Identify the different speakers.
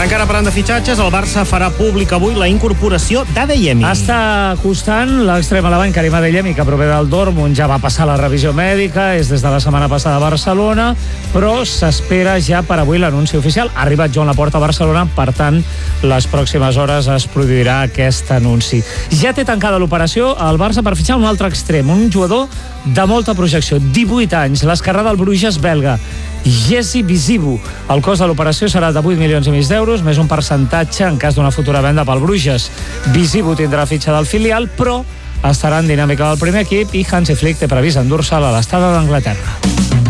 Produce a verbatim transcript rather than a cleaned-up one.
Speaker 1: Encara parlant de fitxatges, el Barça farà públic avui la incorporació d'Adeyemi.
Speaker 2: Està costant l'extrem alemany Karim Adeyemi, que prové del Dortmund, ja va passar la revisió mèdica, és des de la setmana passada a Barcelona, però s'espera ja per avui l'anunci oficial. Ha arribat Joan Laporta a Barcelona, per tant, les pròximes hores es produirà aquest anunci. Ja té tancada l'operació el Barça per fitxar un altre extrem, un jugador de molta projecció, divuit anys, l'esquerrà del Bruges belga, Jesse Bizibu. El cost de l'operació serà de vuit milions i mig d'euros, més un percentatge en cas d'una futura venda pel Bruges. Bizibu tindrà fitxa del filial, però estarà en dinàmica del primer equip i Hansi Flick té previst endur-se'l a l'estada d'Anglaterra.